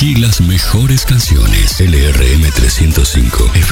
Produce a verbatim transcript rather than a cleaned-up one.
Aquí las mejores canciones. L R M trescientos cinco